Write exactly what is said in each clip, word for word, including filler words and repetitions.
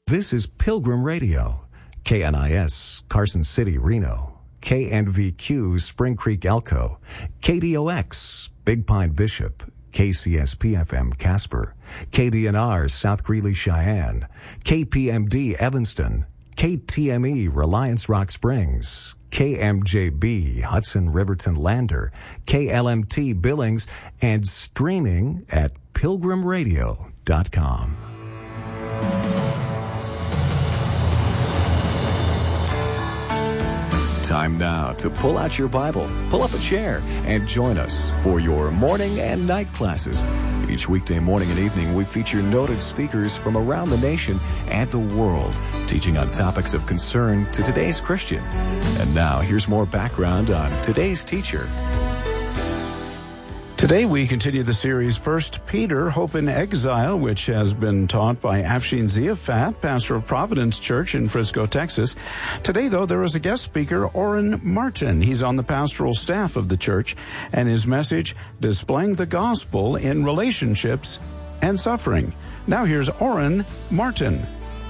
This is Pilgrim Radio, K N I S, Carson City, Reno, K N V Q, Spring Creek, Elko, K D O X, Big Pine, Bishop, K C S P F M, Casper, K D N R, South Greeley, Cheyenne, K P M D, Evanston, K T M E, Reliance Rock Springs, K M J B, Hudson Riverton Lander, K L M T Billings, and streaming at pilgrim radio dot com. Time now to pull out your Bible, pull up a chair, and join us for your morning and night classes. Each weekday morning and evening, we feature noted speakers from around the nation and the world, teaching on topics of concern to today's Christian. And now, here's more background on today's teacher. Today we continue the series First Peter, Hope in Exile, which has been taught by Afshin Ziafat, pastor of Providence Church in Frisco, Texas. Today, though, there is a guest speaker, Orrin Martin. He's on the pastoral staff of the church, and his message, Displaying the Gospel in Relationships and Suffering. Now here's Orrin Martin.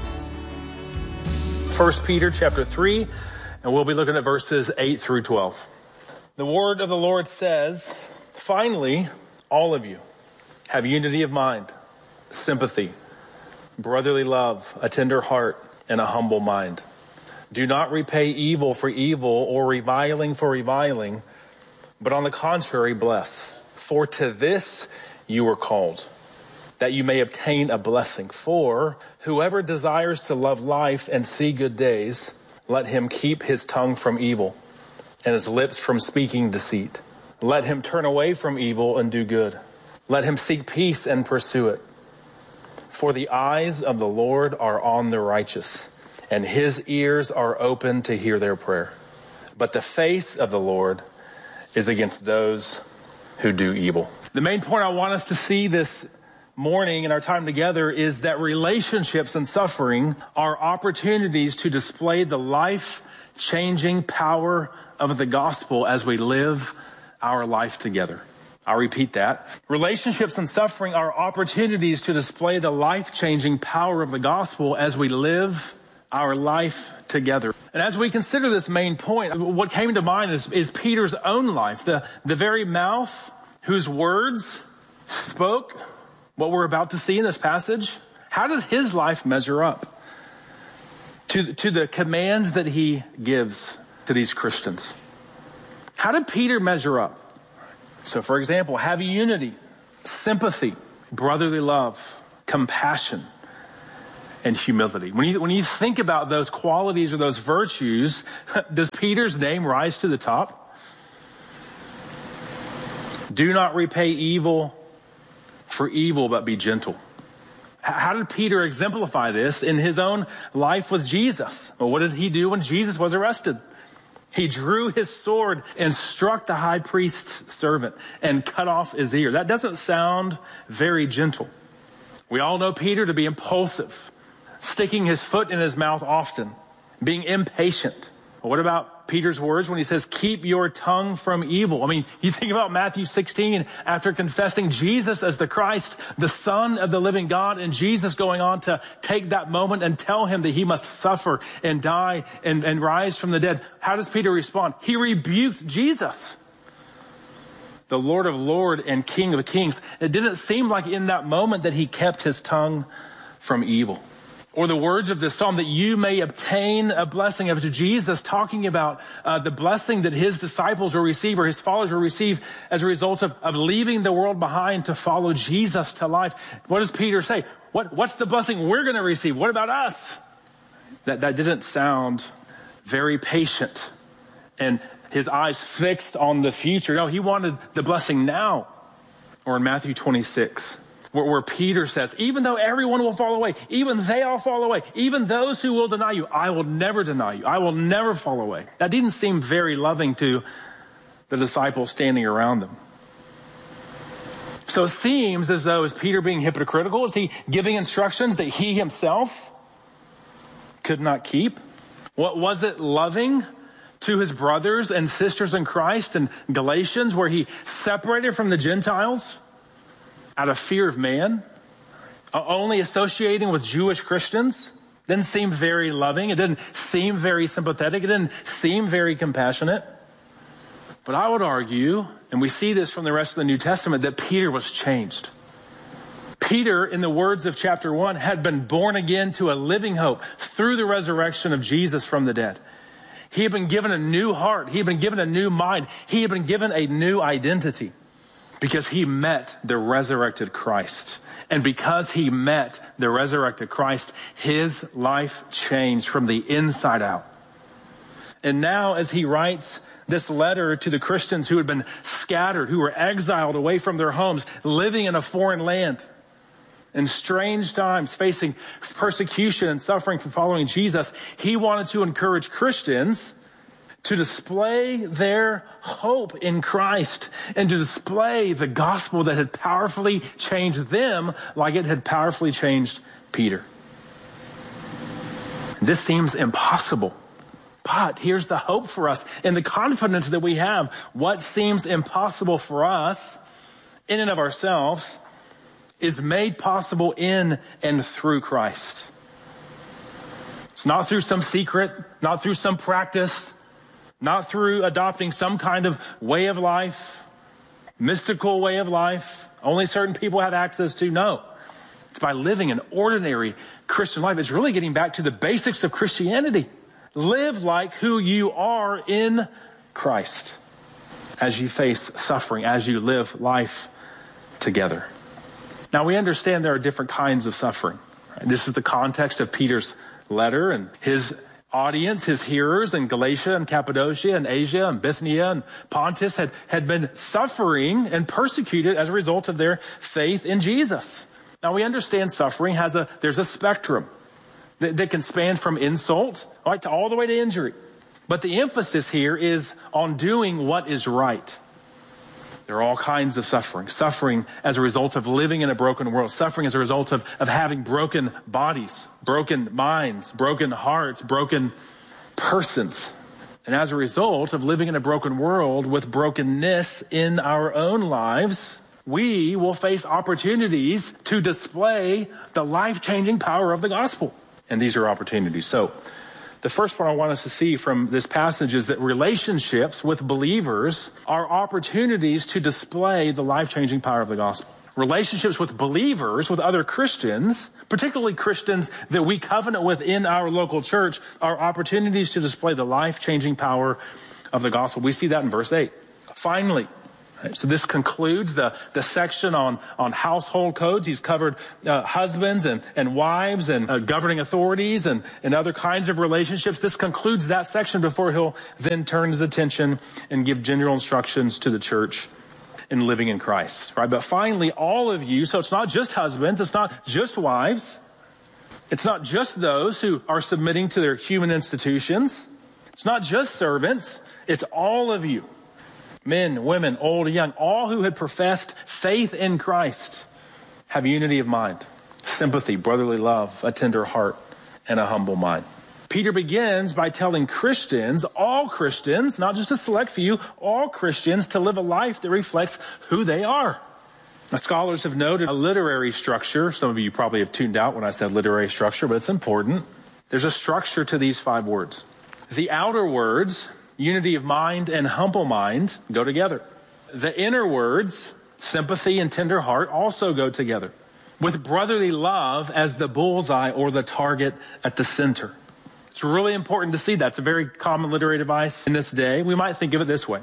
First Peter chapter three, and we'll be looking at verses eight through twelve. The word of the Lord says, finally, all of you have unity of mind, sympathy, brotherly love, a tender heart, and a humble mind. Do not repay evil for evil or reviling for reviling, but on the contrary, bless. For to this you were called, that you may obtain a blessing. For whoever desires to love life and see good days, let him keep his tongue from evil and his lips from speaking deceit. Let him turn away from evil and do good. Let him seek peace and pursue it. For the eyes of the Lord are on the righteous, and his ears are open to hear their prayer. But the face of the Lord is against those who do evil. The main point I want us to see this morning in our time together is that relationships and suffering are opportunities to display the life-changing power of the gospel as we live our life together. I'll repeat that. Relationships and suffering are opportunities to display the life-changing power of the gospel as we live our life together. And as we consider this main point, what came to mind is, is Peter's own life, the, the very mouth whose words spoke what we're about to see in this passage. How does his life measure up to, to the commands that he gives to these Christians? How did Peter measure up? So, for example, have unity, sympathy, brotherly love, compassion, and humility. When you, when you think about those qualities or those virtues, does Peter's name rise to the top? Do not repay evil for evil, but be gentle. How did Peter exemplify this in his own life with Jesus? Well, what did he do when Jesus was arrested? He drew his sword and struck the high priest's servant and cut off his ear. That doesn't sound very gentle. We all know Peter to be impulsive, sticking his foot in his mouth often, being impatient. But what about Peter's words when he says, keep your tongue from evil? I mean, you think about Matthew sixteen, after confessing Jesus as the Christ, the Son of the living God, and Jesus going on to take that moment and tell him that he must suffer and die and, and rise from the dead. How does Peter respond? He rebuked Jesus, the Lord of Lords and King of Kings. It didn't seem like in that moment that he kept his tongue from evil. Or the words of this psalm, that you may obtain a blessing, of Jesus talking about uh, the blessing that his disciples will receive, or his followers will receive as a result of, of leaving the world behind to follow Jesus to life. What does Peter say? What, what's the blessing we're going to receive? What about us? That, that didn't sound very patient and his eyes fixed on the future. No, he wanted the blessing now. Or in Matthew twenty-six. Where Peter says, even though everyone will fall away, even they all fall away, even those who will deny you, I will never deny you. I will never fall away. That didn't seem very loving to the disciples standing around them. So it seems as though, is Peter being hypocritical? Is he giving instructions that he himself could not keep? What was it loving to his brothers and sisters in Christ in Galatians, where he separated from the Gentiles out of fear of man, only associating with Jewish Christians? Didn't seem very loving. It didn't seem very sympathetic. It didn't seem very compassionate. But I would argue, and we see this from the rest of the New Testament, that Peter was changed. Peter, in the words of chapter one, had been born again to a living hope through the resurrection of Jesus from the dead. He had been given a new heart. He had been given a new mind. He had been given a new identity because he met the resurrected Christ. And because he met the resurrected Christ, his life changed from the inside out. And now as he writes this letter to the Christians who had been scattered, who were exiled away from their homes, living in a foreign land, in strange times, facing persecution and suffering for following Jesus, he wanted to encourage Christians to display their hope in Christ and to display the gospel that had powerfully changed them like it had powerfully changed Peter. This seems impossible, but here's the hope for us and the confidence that we have. What seems impossible for us in and of ourselves is made possible in and through Christ. It's not through some secret, not through some practice, not through adopting some kind of way of life, mystical way of life, only certain people have access to. No, it's by living an ordinary Christian life. It's really getting back to the basics of Christianity. Live like who you are in Christ as you face suffering, as you live life together. Now, we understand there are different kinds of suffering. Right? This is the context of Peter's letter, and his audience, his hearers in Galatia and Cappadocia and Asia and Bithynia and Pontus had, had been suffering and persecuted as a result of their faith in Jesus. Now, we understand suffering has a, there's a spectrum that, that can span from insult, right, to all the way to injury. But the emphasis here is on doing what is right. There are all kinds of suffering. Suffering as a result of living in a broken world. Suffering as a result of, of having broken bodies, broken minds, broken hearts, broken persons. And as a result of living in a broken world with brokenness in our own lives, we will face opportunities to display the life-changing power of the gospel. And these are opportunities. So, the first part I want us to see from this passage is that relationships with believers are opportunities to display the life-changing power of the gospel. Relationships with believers, with other Christians, particularly Christians that we covenant with in our local church, are opportunities to display the life-changing power of the gospel. We see that in verse eight. Finally, so this concludes the, the section on, on household codes. He's covered uh, husbands and, and wives and uh, governing authorities and, and other kinds of relationships. This concludes that section before he'll then turn his attention and give general instructions to the church in living in Christ. Right? But finally, all of you, so it's not just husbands, it's not just wives, it's not just those who are submitting to their human institutions, it's not just servants, it's all of you. Men, women, old, young, all who had professed faith in Christ have unity of mind, sympathy, brotherly love, a tender heart, and a humble mind. Peter begins by telling Christians, all Christians, not just a select few, all Christians to live a life that reflects who they are. Now, scholars have noted a literary structure. Some of you probably have tuned out when I said literary structure, but it's important. There's a structure to these five words. The outer words, unity of mind and humble mind, go together. The inner words, sympathy and tender heart, also go together, with brotherly love as the bullseye or the target at the center. It's really important to see that. It's a very common literary device in this day. We might think of it this way.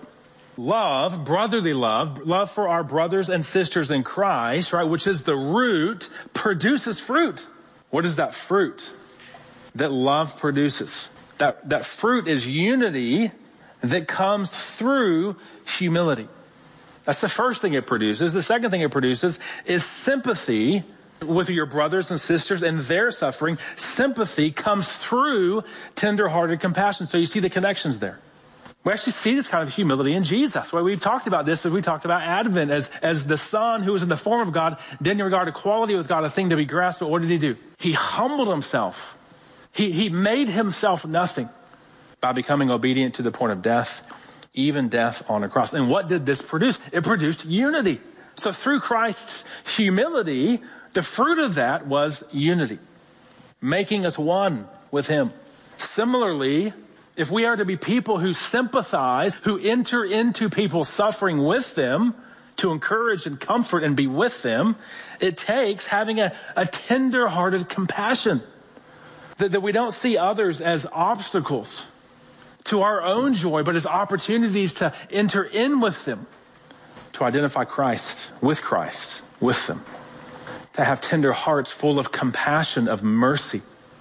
Love, brotherly love, love for our brothers and sisters in Christ, right, which is the root, produces fruit. What is that fruit that love produces? That, that fruit is unity that comes through humility. That's the first thing it produces. The second thing it produces is sympathy with your brothers and sisters and their suffering. Sympathy comes through tender-hearted compassion. So you see the connections there. We actually see this kind of humility in Jesus. Well, we've talked about this as we talked about Advent, as, as the Son who was in the form of God, didn't regard equality with God a thing to be grasped, but what did he do? He humbled himself. He, he made himself nothing by becoming obedient to the point of death, even death on a cross. And what did this produce? It produced unity. So through Christ's humility, the fruit of that was unity. making us one with him. Similarly, if we are to be people who sympathize, who enter into people's suffering with them, to encourage and comfort and be with them, it takes having a, a tender-hearted compassion. That, that we don't see others as obstacles to our own joy, but as opportunities to enter in with them, to identify Christ, with Christ, with them. To have tender hearts full of compassion, of mercy,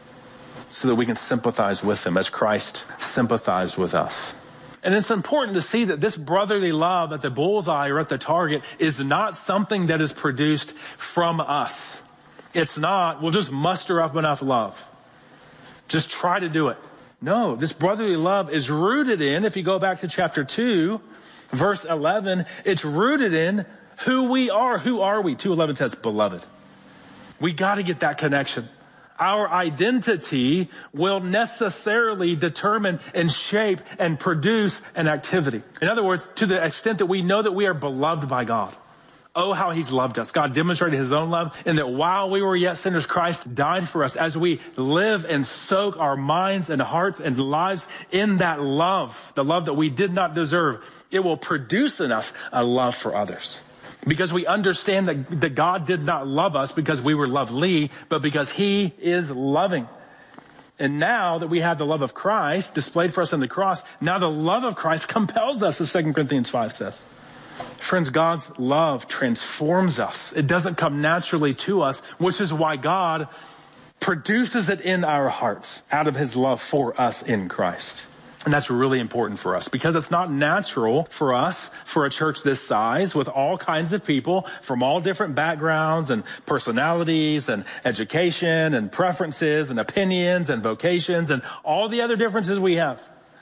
so that we can sympathize with them as Christ sympathized with us. And it's important to see that this brotherly love at the bullseye or at the target is not something that is produced from us. It's not, we'll just muster up enough love. Just try to do it. No, this brotherly love is rooted in, if you go back to chapter two, verse eleven, it's rooted in who we are. Who are we? two eleven says, beloved. We got to get that connection. Our identity will necessarily determine and shape and produce an activity. In other words, to the extent that we know that we are beloved by God. Oh, how he's loved us. God demonstrated his own love in that while we were yet sinners, Christ died for us. As we live and soak our minds and hearts and lives in that love, the love that we did not deserve, it will produce in us a love for others. Because we understand that, that God did not love us because we were lovely, but because he is loving. And now that we have the love of Christ displayed for us on the cross, now the love of Christ compels us, as Second Corinthians five says. Friends, God's love transforms us. It doesn't come naturally to us, which is why God produces it in our hearts out of his love for us in Christ. And that's really important for us because it's not natural for us, for a church this size, with all kinds of people from all different backgrounds and personalities and education and preferences and opinions and vocations and all the other differences we have,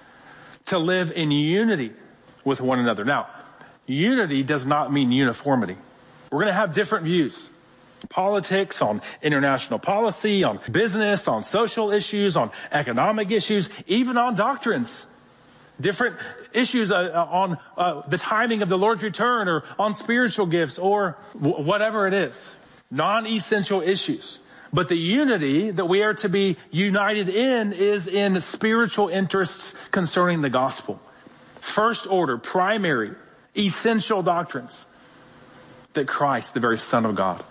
to live in unity with one another. Now, unity does not mean uniformity. We're going to have different views. Politics, on international policy, on business, on social issues, on economic issues, even on doctrines. Different issues uh, on uh, the timing of the Lord's return or on spiritual gifts or w- whatever it is. Non-essential issues. But the unity that we are to be united in is in spiritual interests concerning the gospel. First order, primary, essential doctrines. That Christ, the very Son of God,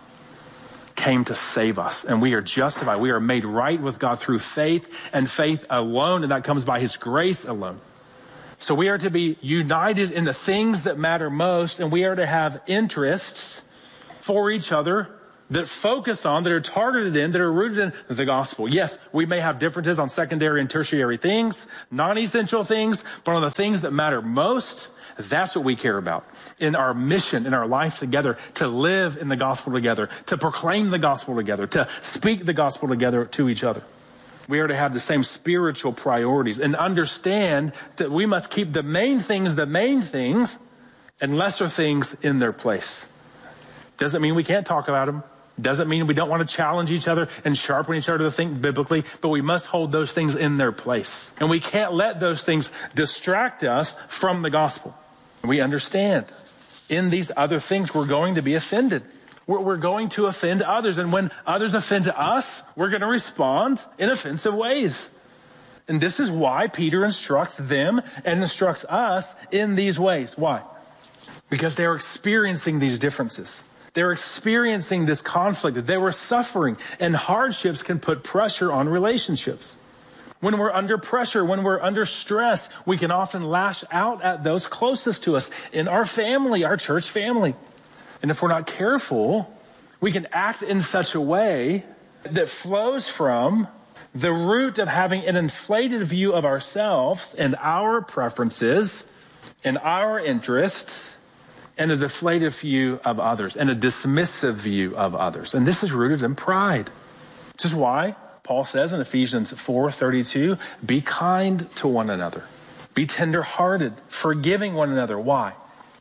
came to save us, and we are justified. We are made right with God through faith and faith alone, and that comes by his grace alone. So we are to be united in the things that matter most, and we are to have interests for each other that focus on, that are targeted in, that are rooted in the gospel. Yes, we may have differences on secondary and tertiary things, non-essential things, but on the things that matter most, that's what we care about in our mission, in our life together, to live in the gospel together, to proclaim the gospel together, to speak the gospel together to each other. We are to have the same spiritual priorities and understand that we must keep the main things the main things and lesser things in their place. Doesn't mean we can't talk about them. Doesn't mean we don't want to challenge each other and sharpen each other to think biblically, but we must hold those things in their place. And we can't let those things distract us from the gospel. We understand in these other things we're going to be offended. We're, we're going to offend others. And when others offend us, we're going to respond in offensive ways. And this is why Peter instructs them and instructs us in these ways. Why? Because they're experiencing these differences. They're experiencing this conflict. They were suffering, and hardships can put pressure on relationships. When we're under pressure, when we're under stress, we can often lash out at those closest to us in our family, our church family. And if we're not careful, we can act in such a way that flows from the root of having an inflated view of ourselves and our preferences and our interests, and a deflated view of others, and a dismissive view of others. And this is rooted in pride. Which is why Paul says in Ephesians four thirty-two, be kind to one another. Be tender-hearted, forgiving one another. Why?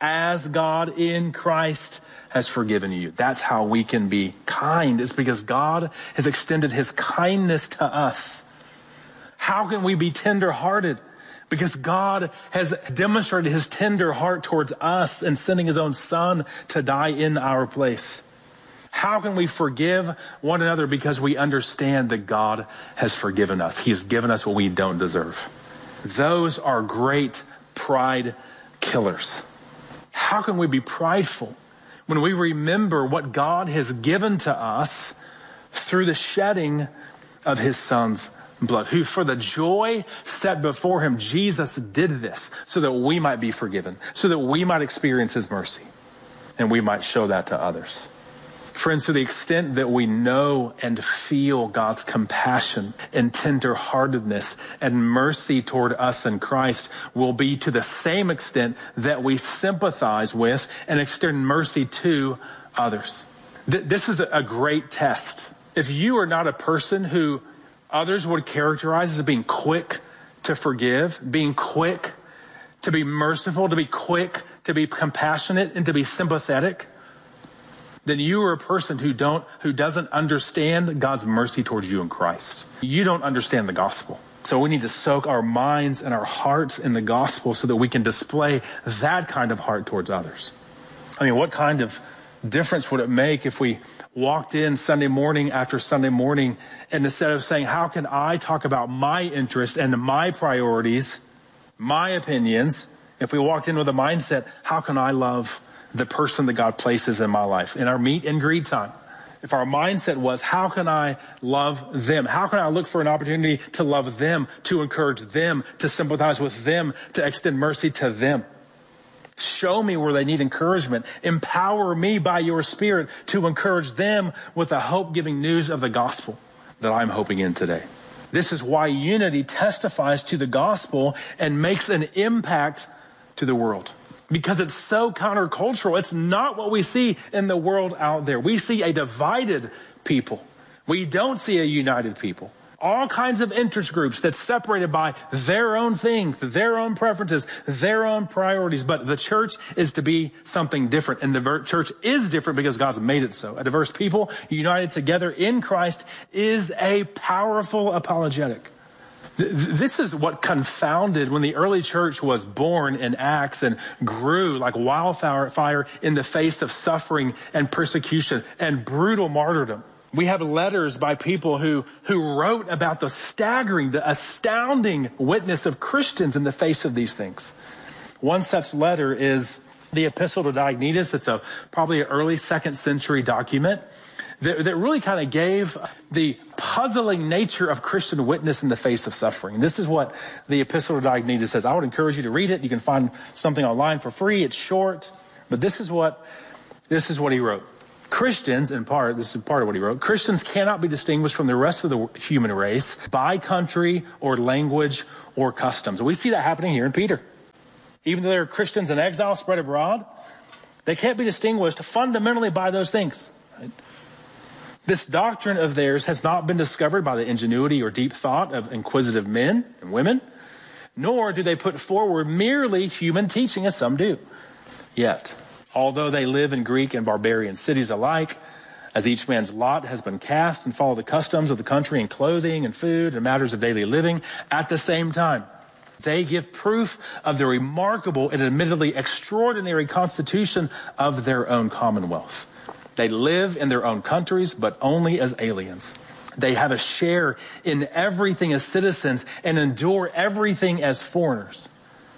As God in Christ has forgiven you. That's how we can be kind. It's because God has extended his kindness to us. How can we be tender-hearted? Because God has demonstrated his tender heart towards us in sending his own son to die in our place. How can we forgive one another? Because we understand that God has forgiven us. He has given us what we don't deserve. Those are great pride killers. How can we be prideful when we remember what God has given to us through the shedding of his son's blood, who for the joy set before him, Jesus did this so that we might be forgiven, so that we might experience his mercy, and we might show that to others. Friends, to the extent that we know and feel God's compassion and tenderheartedness and mercy toward us in Christ will be to the same extent that we sympathize with and extend mercy to others. Th- this is a great test. If you are not a person who others would characterize as being quick to forgive, being quick to be merciful, to be quick to be compassionate, and to be sympathetic, then you are a person who don't, who doesn't understand God's mercy towards you in Christ. You don't understand the gospel. So we need to soak our minds and our hearts in the gospel so that we can display that kind of heart towards others. I mean, what kind of difference would it make if we walked in Sunday morning after Sunday morning, and instead of saying, how can I talk about my interests and my priorities, my opinions, if we walked in with a mindset, how can I love the person that God places in my life? In our meet and greet time, if our mindset was, how can I love them? How can I look for an opportunity to love them, to encourage them, to sympathize with them, to extend mercy to them? Show me where they need encouragement. Empower me by your Spirit to encourage them with the hope-giving news of the gospel that I'm hoping in today. This is why unity testifies to the gospel and makes an impact to the world. Because it's so countercultural. It's not what we see in the world out there. We see a divided people. We don't see a united people. All kinds of interest groups that's separated by their own things, their own preferences, their own priorities. But the church is to be something different. And the church is different because God's made it so. A diverse people united together in Christ is a powerful apologetic. This is what confounded when the early church was born in Acts and grew like wildfire fire in the face of suffering and persecution and brutal martyrdom. We have letters by people who, who wrote about the staggering, the astounding witness of Christians in the face of these things. One such letter is the Epistle to Diognetus. It's a probably an early second century document that, that really kind of gave the puzzling nature of Christian witness in the face of suffering. This is what the Epistle to Diognetus says. I would encourage you to read it. You can find something online for free. It's short, but this is what this is what he wrote. Christians, in part, this is part of what he wrote, Christians cannot be distinguished from the rest of the human race by country or language or customs. We see that happening here in Peter. Even though they're Christians in exile spread abroad, they can't be distinguished fundamentally by those things. Right? This doctrine of theirs has not been discovered by the ingenuity or deep thought of inquisitive men and women, nor do they put forward merely human teaching as some do. Yet, although they live in Greek and barbarian cities alike, as each man's lot has been cast and follow the customs of the country in clothing and food and matters of daily living, at the same time, they give proof of the remarkable and admittedly extraordinary constitution of their own commonwealth. They live in their own countries, but only as aliens. They have a share in everything as citizens and endure everything as foreigners.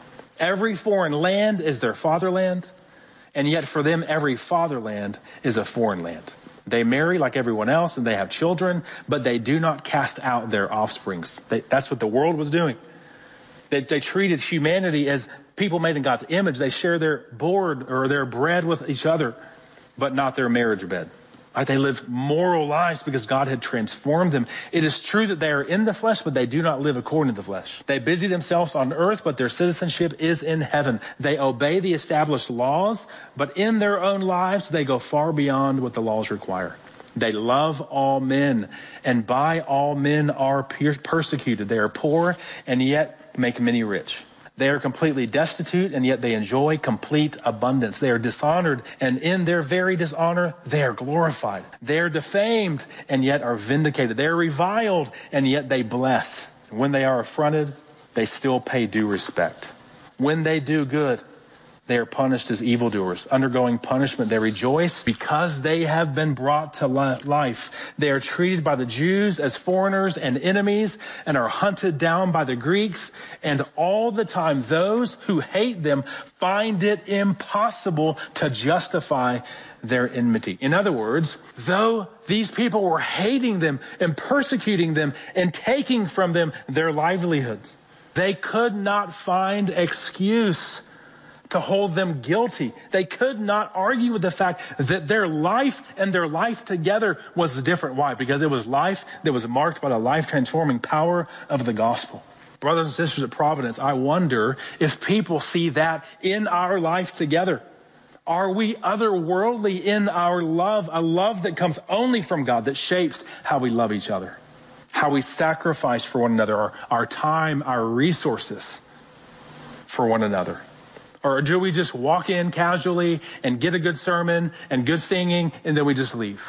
Every foreign land is their fatherland, and yet for them, every fatherland is a foreign land. They marry like everyone else, and they have children, but they do not cast out their offsprings. They, that's what the world was doing. They, they treated humanity as people made in God's image. They share their board or their bread with each other, but not their marriage bed. Right? They live moral lives because God had transformed them. It is true that they are in the flesh, but they do not live according to the flesh. They busy themselves on earth, but their citizenship is in heaven. They obey the established laws, but in their own lives, they go far beyond what the laws require. They love all men, and by all men are persecuted. They are poor, and yet make many rich. They are completely destitute, and yet they enjoy complete abundance. They are dishonored, and in their very dishonor, they are glorified. They are defamed, and yet are vindicated. They are reviled, and yet they bless. When they are affronted, they still pay due respect. When they do good, They are punished as evildoers, undergoing punishment. They rejoice because they have been brought to life. They are treated by the Jews as foreigners and enemies and are hunted down by the Greeks. And all the time, those who hate them find it impossible to justify their enmity. In other words, though these people were hating them and persecuting them and taking from them their livelihoods, they could not find excuse to hold them guilty. They could not argue with the fact that their life and their life together was different. Why? Because it was life that was marked by the life-transforming power of the gospel. Brothers and sisters at Providence, I wonder if people see that in our life together. Are we otherworldly in our love, a love that comes only from God, that shapes how we love each other, how we sacrifice for one another, our, our time, our resources for one another? Or do we just walk in casually and get a good sermon and good singing and then we just leave?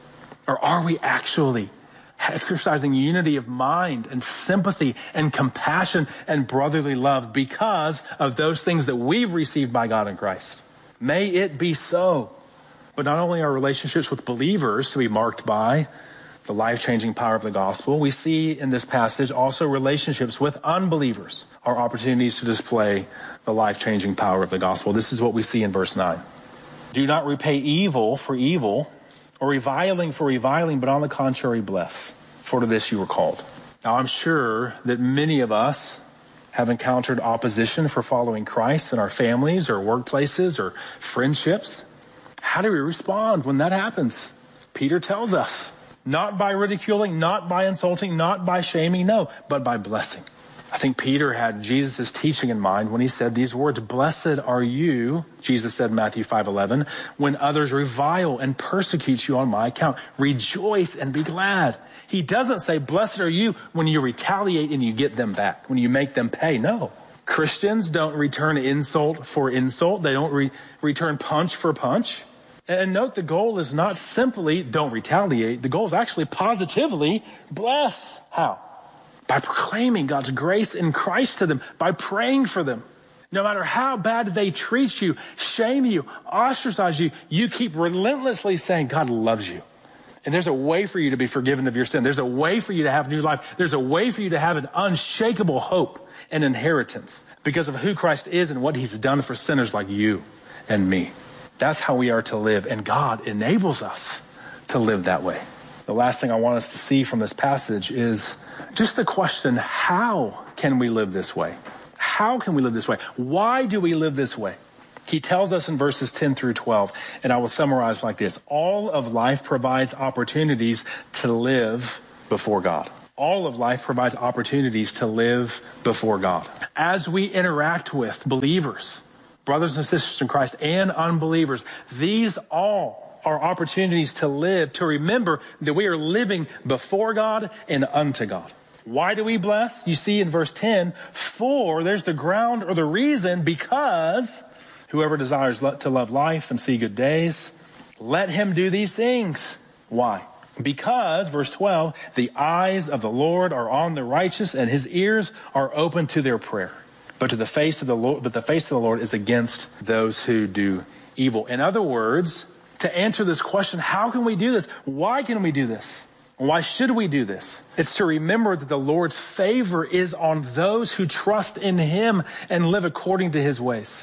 Or are we actually exercising unity of mind and sympathy and compassion and brotherly love because of those things that we've received by God in Christ? May it be so. But not only are relationships with believers to be marked by the life-changing power of the gospel, we see in this passage also relationships with unbelievers are opportunities to display the life-changing power of the gospel. This is what we see in verse nine. Do not repay evil for evil or reviling for reviling, but on the contrary bless, for to this you were called. Now I'm sure that many of us have encountered opposition for following Christ in our families or workplaces or friendships. How do we respond when that happens? Peter tells us, not by ridiculing, not by insulting, not by shaming, no, but by blessing. I think Peter had Jesus' teaching in mind when he said these words, blessed are you, Jesus said in Matthew five eleven, when others revile and persecute you on my account. Rejoice and be glad. He doesn't say, blessed are you when you retaliate and you get them back, when you make them pay. No. Christians don't return insult for insult. They don't re- return punch for punch. And note, the goal is not simply don't retaliate. The goal is actually positively bless. How? By proclaiming God's grace in Christ to them, by praying for them. No matter how bad they treat you, shame you, ostracize you, you keep relentlessly saying God loves you. And there's a way for you to be forgiven of your sin. There's a way for you to have new life. There's a way for you to have an unshakable hope and inheritance because of who Christ is and what he's done for sinners like you and me. That's how we are to live, and God enables us to live that way. The last thing I want us to see from this passage is just the question, how can we live this way? How can we live this way? Why do we live this way? He tells us in verses ten through twelve, and I will summarize like this. All of life provides opportunities to live before God. All of life provides opportunities to live before God. As we interact with believers, brothers and sisters in Christ, and unbelievers, these all are opportunities to live, to remember that we are living before God and unto God. Why do we bless? You see in verse ten, for there's the ground or the reason, because whoever desires to love life and see good days, let him do these things. Why? Because, verse twelve, the eyes of the Lord are on the righteous and his ears are open to their prayer. But to the face of the Lord, but the face of the Lord is against those who do evil. In other words, to answer this question, how can we do this? Why can we do this? Why should we do this? It's to remember that the Lord's favor is on those who trust in him and live according to his ways.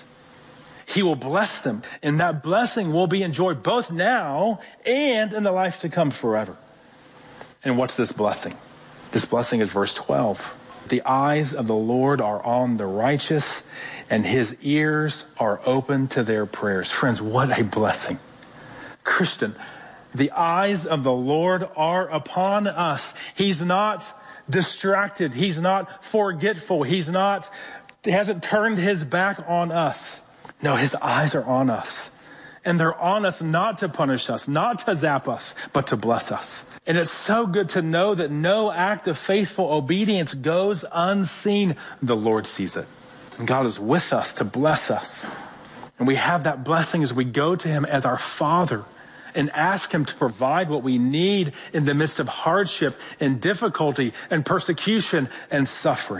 He will bless them, and that blessing will be enjoyed both now and in the life to come forever. And what's this blessing? This blessing is verse twelve. The eyes of the Lord are on the righteous, and his ears are open to their prayers. Friends, what a blessing. Christian, the eyes of the Lord are upon us. He's not distracted. He's not forgetful. He's not, he hasn't turned his back on us. No, his eyes are on us. And they're on us not to punish us, not to zap us, but to bless us. And it's so good to know that no act of faithful obedience goes unseen. The Lord sees it. And God is with us to bless us. And we have that blessing as we go to him as our Father and ask him to provide what we need in the midst of hardship and difficulty and persecution and suffering.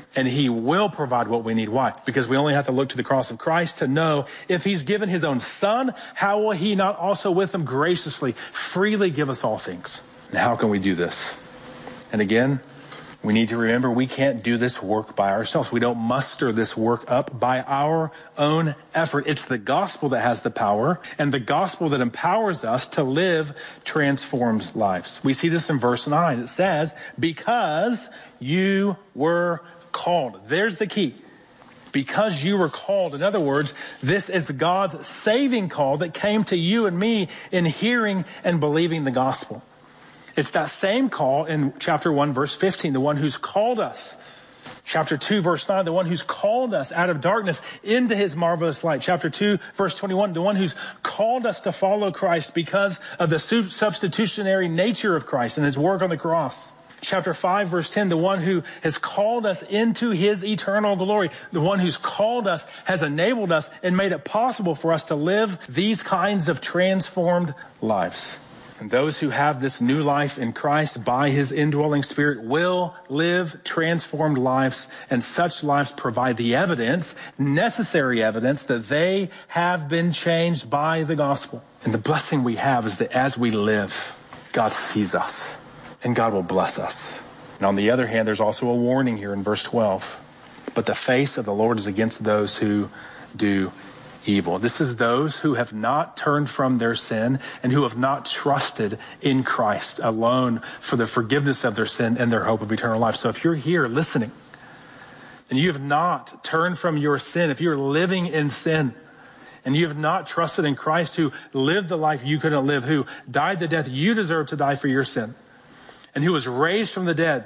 And he will provide what we need. Why? Because we only have to look to the cross of Christ to know if he's given his own son, how will he not also with him graciously, freely give us all things? And how can we do this? And again, we need to remember we can't do this work by ourselves. We don't muster this work up by our own effort. It's the gospel that has the power, and the gospel that empowers us to live transformed lives. We see this in verse nine. It says, because you were called. There's the key. Because you were called. In other words, this is God's saving call that came to you and me in hearing and believing the gospel. It's that same call in chapter one, verse fifteen, the one who's called us. Chapter two, verse nine, the one who's called us out of darkness into his marvelous light. Chapter two, verse twenty-one, the one who's called us to follow Christ because of the substitutionary nature of Christ and his work on the cross. Chapter five, verse ten, the one who has called us into his eternal glory. The one who's called us has enabled us and made it possible for us to live these kinds of transformed lives. And those who have this new life in Christ by his indwelling Spirit will live transformed lives, and such lives provide the evidence, necessary evidence, that they have been changed by the gospel. And the blessing we have is that as we live, God sees us, and God will bless us. And on the other hand, there's also a warning here in verse twelve. But the face of the Lord is against those who do evil. This is those who have not turned from their sin and who have not trusted in Christ alone for the forgiveness of their sin and their hope of eternal life. So if you're here listening and you have not turned from your sin, if you're living in sin and you have not trusted in Christ, who lived the life you couldn't live, who died the death you deserve to die for your sin, and who was raised from the dead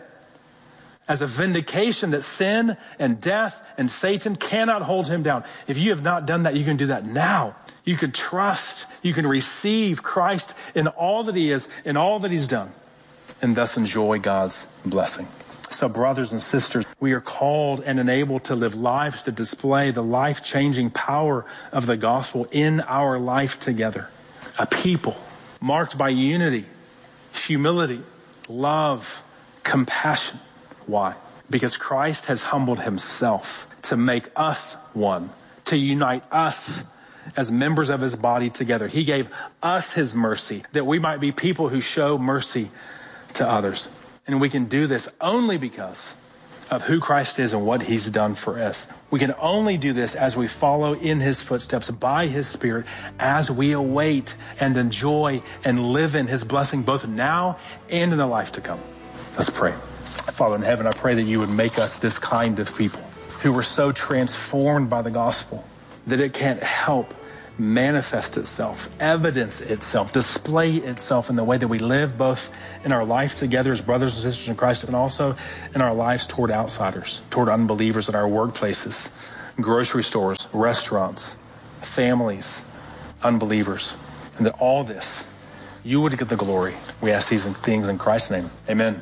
as a vindication that sin and death and Satan cannot hold him down. If you have not done that, you can do that now. You can trust, you can receive Christ in all that he is, in all that he's done, and thus enjoy God's blessing. So brothers and sisters, we are called and enabled to live lives to display the life-changing power of the gospel in our life together. A people marked by unity, humility, love, compassion. Why? Because Christ has humbled himself to make us one, to unite us as members of his body together. He gave us his mercy that we might be people who show mercy to others. And we can do this only because of who Christ is and what he's done for us. We can only do this as we follow in his footsteps by his Spirit, as we await and enjoy and live in his blessing both now and in the life to come. Let's pray. Father in heaven, I pray that you would make us this kind of people who were so transformed by the gospel that it can't help manifest itself, evidence itself, display itself in the way that we live, both in our life together as brothers and sisters in Christ, and also in our lives toward outsiders, toward unbelievers in our workplaces, grocery stores, restaurants, families, unbelievers. And that all this, you would get the glory. We ask these things in Christ's name. Amen.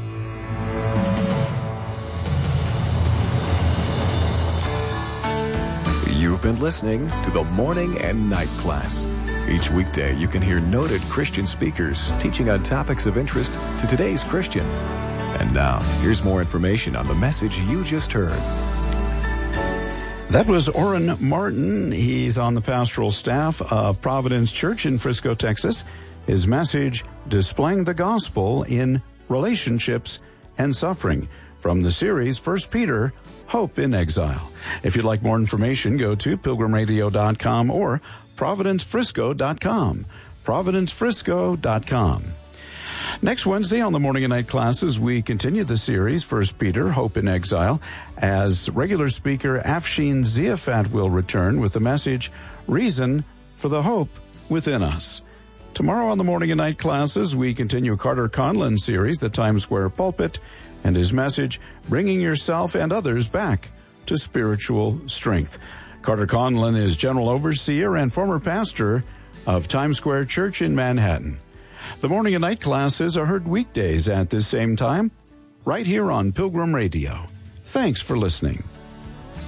You've been listening to the Morning and Night Class. Each weekday, you can hear noted Christian speakers teaching on topics of interest to today's Christian. And now, here's more information on the message you just heard. That was Orrin Martin. He's on the pastoral staff of Providence Church in Frisco, Texas. His message, Displaying the Gospel in Relationships and Suffering, from the series First Peter, Hope in Exile. If you'd like more information, go to pilgrim radio dot com or providence frisco dot com. providence frisco dot com. Next Wednesday on the Morning and Night Classes, we continue the series First Peter, Hope in Exile, as regular speaker Afshin Ziafat will return with the message, Reason for the Hope Within Us. Tomorrow on the Morning and Night Classes, we continue Carter Conlon's series, The Times Square Pulpit, and his message, Bringing Yourself and Others Back to Spiritual Strength. Carter Conlon is General Overseer and former pastor of Times Square Church in Manhattan. The Morning and Night Classes are heard weekdays at this same time, right here on Pilgrim Radio. Thanks for listening.